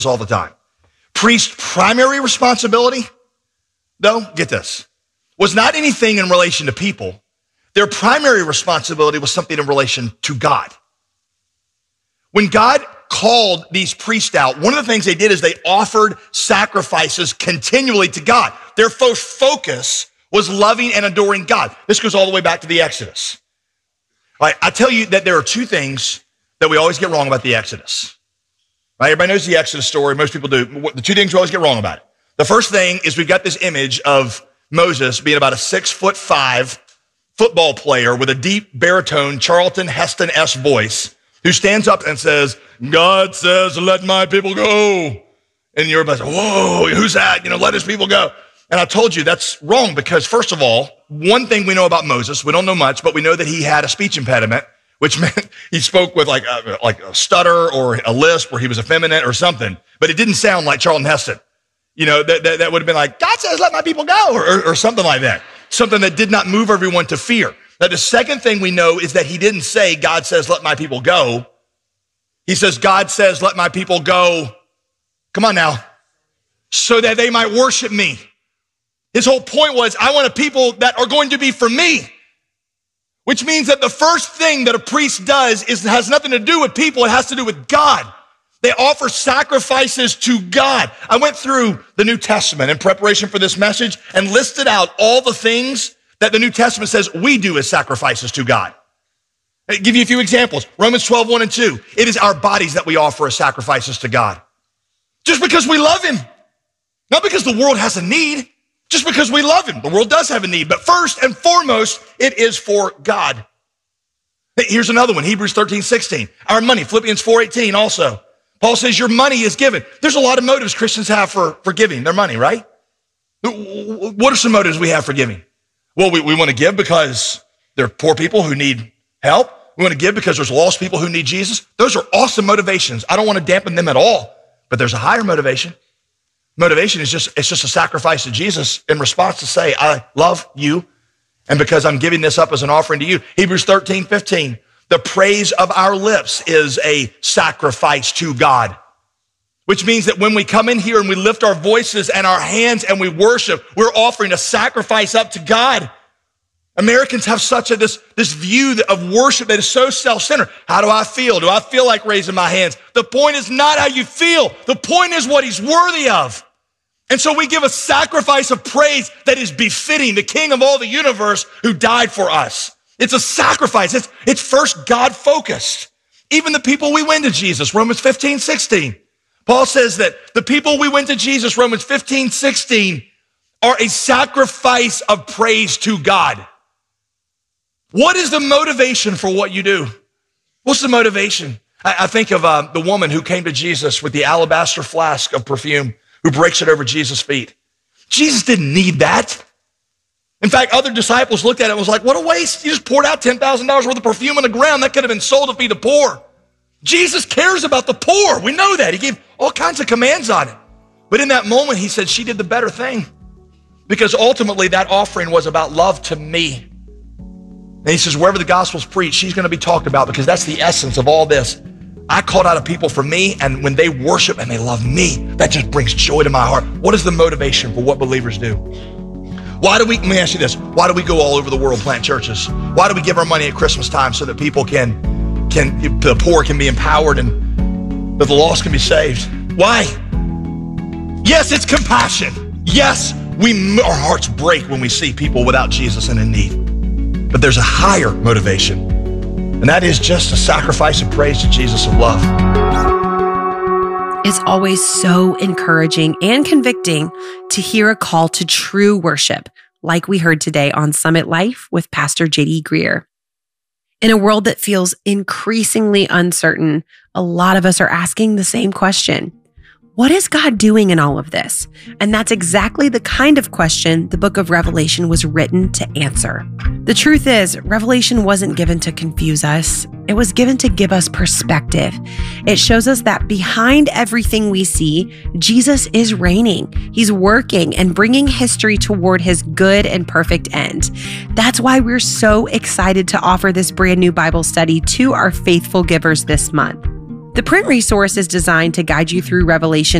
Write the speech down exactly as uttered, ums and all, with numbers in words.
all the time. Priest's primary responsibility, though, get this, was not anything in relation to people. Their primary responsibility was something in relation to God. When God called these priests out, one of the things they did is they offered sacrifices continually to God. Their first focus was loving and adoring God. This goes all the way back to the Exodus. All right, I tell you that there are two things that we always get wrong about the Exodus. Right, everybody knows the Exodus story. Most people do. The two things we always get wrong about it. The first thing is we've got this image of Moses being about a six foot five football player with a deep baritone Charlton Heston-esque voice who stands up and says, God says, let my people go. And you're about to say, whoa, who's that? You know, let his people go. And I told you that's wrong because, first of all, one thing we know about Moses, we don't know much, but we know that he had a speech impediment, which meant he spoke with like a, like a stutter or a lisp or he was effeminate or something, but it didn't sound like Charlton Heston. You know, that, that, that would have been like, God says, let my people go, or, or, or something like that. Something that did not move everyone to fear. Now, the second thing we know is that he didn't say, God says, let my people go. He says, God says, let my people go. Come on now. So that they might worship me. His whole point was, I want a people that are going to be for me. Which means that the first thing that a priest does is has nothing to do with people. It has to do with God. They offer sacrifices to God. I went through the New Testament in preparation for this message and listed out all the things that the New Testament says we do as sacrifices to God. I'll give you a few examples. Romans twelve, one and two. It is our bodies that we offer as sacrifices to God. Just because we love him. Not because the world has a need. Just because we love him. The world does have a need. But first and foremost, it is for God. Here's another one. Hebrews thirteen, sixteen. Our money. Philippians four, eighteen also. Paul says your money is given. There's a lot of motives Christians have for, for giving their money, right? What are some motives we have for giving? Well, we, we want to give because there are poor people who need help. We want to give because there's lost people who need Jesus. Those are awesome motivations. I don't want to dampen them at all, but there's a higher motivation. Motivation is just, it's just a sacrifice to Jesus in response to say, I love you. And because I'm giving this up as an offering to you. Hebrews thirteen, fifteen. The praise of our lips is a sacrifice to God, which means that when we come in here and we lift our voices and our hands and we worship, we're offering a sacrifice up to God. Americans have such a this, this view of worship that is so self-centered. How do I feel? Do I feel like raising my hands? The point is not how you feel. The point is what he's worthy of. And so we give a sacrifice of praise that is befitting the King of all the universe who died for us. It's a sacrifice. It's, it's first God-focused. Even the people we win to Jesus, Romans fifteen, sixteen. Paul says that the people we win to Jesus, Romans fifteen, sixteen, are a sacrifice of praise to God. What is the motivation for what you do? What's the motivation? I, I think of uh, the woman who came to Jesus with the alabaster flask of perfume, who breaks it over Jesus' feet. Jesus didn't need that. In fact, other disciples looked at it and was like, what a waste. You just poured out ten thousand dollars worth of perfume on the ground. That could have been sold to feed the poor. Jesus cares about the poor. We know that. He gave all kinds of commands on it. But in that moment, he said she did the better thing because ultimately that offering was about love to me. And he says, wherever the gospel's preached, she's going to be talked about because that's the essence of all this. I called out a people for me, and when they worship and they love me, that just brings joy to my heart. What is the motivation for what believers do? Why do we, let me ask you this, why do we go all over the world plant churches? Why do we give our money at Christmas time so that people can, can the poor can be empowered and that the lost can be saved? Why? Yes, it's compassion. Yes, we our hearts break when we see people without Jesus and in need. But there's a higher motivation, and that is just a sacrifice of praise to Jesus of love. It's always so encouraging and convicting to hear a call to true worship, like we heard today on Summit Life with Pastor J D Greear. In a world that feels increasingly uncertain, a lot of us are asking the same question. What is God doing in all of this? And that's exactly the kind of question the book of Revelation was written to answer. The truth is, Revelation wasn't given to confuse us. It was given to give us perspective. It shows us that behind everything we see, Jesus is reigning. He's working and bringing history toward his good and perfect end. That's why we're so excited to offer this brand new Bible study to our faithful givers this month. The print resource is designed to guide you through Revelation